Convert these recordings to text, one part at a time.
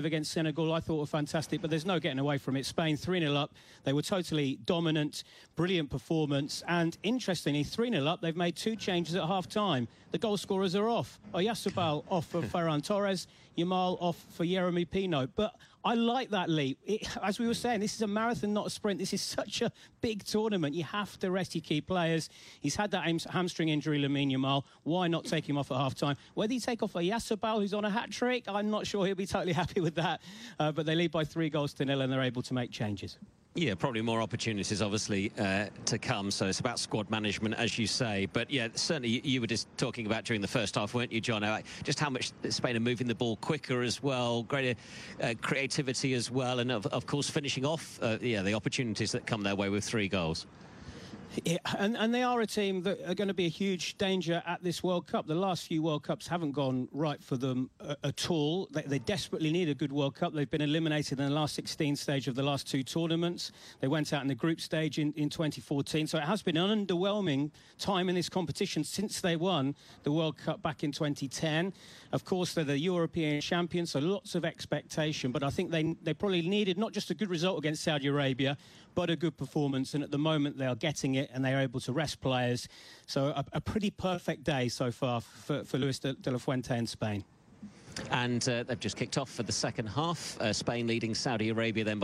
against Senegal, I thought were fantastic, but there's no getting away from it. Spain 3-0 up. They were totally dominant, brilliant performance. And interestingly, 3-0 up, they've made 2 changes at half-time. The goal scorers are off. Oyarzabal off for Ferran Torres, Yamal off for Yeremy Pino. But I like that, Lee. As we were saying, this is a marathon, not a sprint. This is such a big tournament. You have to rest your key players. He's had that hamstring injury, Lamine Yamal. Why not take him off at half-time? Whether you take off Oyarzabal, who's on a hat-trick, I'm not sure he'll be totally happy with that. But they lead by 3-0 and they're able to make changes. Yeah, probably more opportunities, obviously, to come. So it's about squad management, as you say. But, yeah, certainly you were just talking about during the first half, weren't you, John? Just how much Spain are moving the ball quicker as well, greater creativity as well, and, of course, finishing off, the opportunities that come their way with 3 goals. Yeah, and they are a team that are going to be a huge danger at this World Cup. The last few World Cups haven't gone right for them at all. They desperately need a good World Cup. They've been eliminated in the last 16 stage of the last 2 tournaments. They went out in the group stage in 2014. So it has been an underwhelming time in this competition since they won the World Cup back in 2010. Of course, they're the European champions, so lots of expectation. But I think they probably needed not just a good result against Saudi Arabia, but a good performance. And at the moment, they are getting it and they are able to rest players. So a pretty perfect day so far for Luis de la Fuente in Spain. And they've just kicked off for the second half. Spain leading Saudi Arabia then by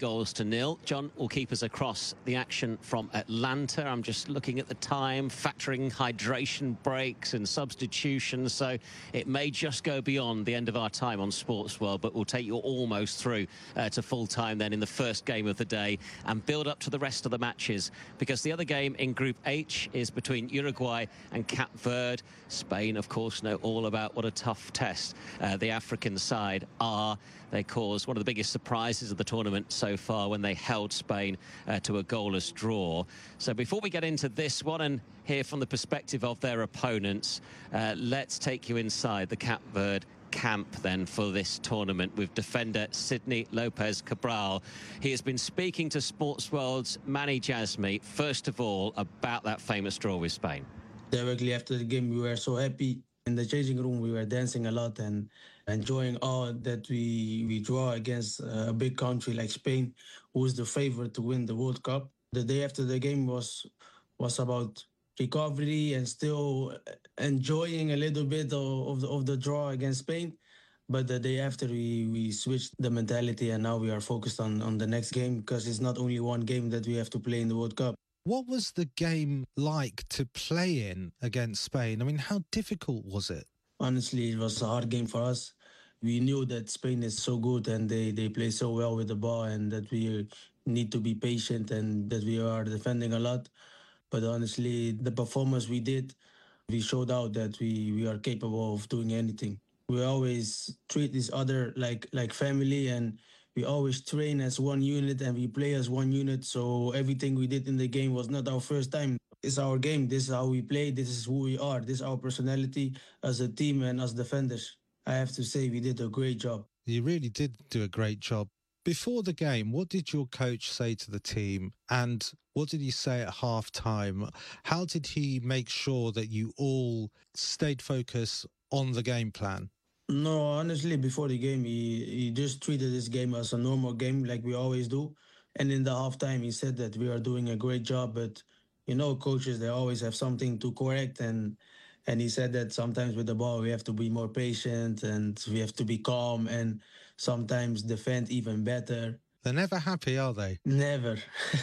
3-0. John will keep us across the action from Atlanta. I'm just looking at the time, factoring hydration breaks and substitutions. So it may just go beyond the end of our time on Sports World, but we'll take you almost through to full time then in the first game of the day and build up to the rest of the matches, because the other game in Group H is between Uruguay and Cape Verde. Spain, of course, know all about what a tough test the African side are. They caused one of the biggest surprises of the tournament so far when they held Spain to a goalless draw. So before we get into this one and hear from the perspective of their opponents, let's take you inside the Cape Verde camp then for this tournament with defender Sidney Lopez Cabral. He has been speaking to Sports World's Manny Jasmi, first of all, about that famous draw with Spain. Directly after the game, we were so happy. In the changing room, we were dancing a lot and enjoying all that we draw against a big country like Spain, who is the favorite to win the World Cup. The day after the game was about recovery and still enjoying a little bit of the draw against Spain. But the day after, we switched the mentality, and now we are focused on the next game, because it's not only one game that we have to play in the World Cup. What was the game like to play in against Spain? I mean, how difficult was it? Honestly, it was a hard game for us. We knew that Spain is so good and they play so well with the ball, and that we need to be patient and that we are defending a lot. But honestly, the performance we did, we showed out that we are capable of doing anything. We always treat each other like family, and we always train as one unit and we play as one unit. So everything we did in the game was not our first time. It's our game. This is how we play. This is who we are. This is our personality as a team and as defenders. I have to say we did a great job. You really did do a great job. Before the game, what did your coach say to the team, and what did he say at half-time? How did he make sure that you all stayed focused on the game plan? No, honestly, before the game, he just treated this game as a normal game like we always do. And in the halftime, he said that we are doing a great job, but, you know, coaches, they always have something to correct. And he said that sometimes with the ball, we have to be more patient and we have to be calm and sometimes defend even better. They're never happy, are they? Never.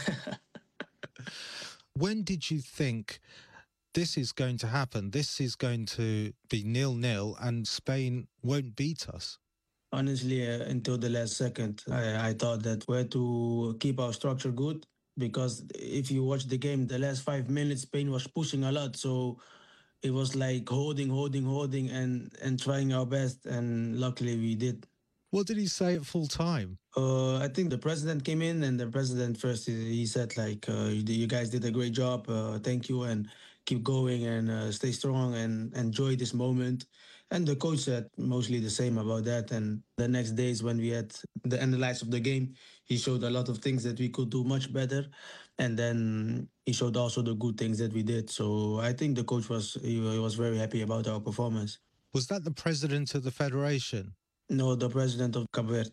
When did you think this is going to happen? This is going to be 0-0 and Spain won't beat us? Honestly, until the last second, I thought that we had to keep our structure good, because if you watch the game, the last 5 minutes, Spain was pushing a lot. So it was like holding and trying our best. And luckily we did. What did he say at full time? I think the president came in, and the president first, he said, like, you guys did a great job. Thank you, and keep going and stay strong and enjoy this moment. And the coach said mostly the same about that. And the next days when we had the analysis of the game, he showed a lot of things that we could do much better. And then he showed also the good things that we did. So I think the coach was very happy about our performance. Was that the president of the federation? No, the president of Cape Verde.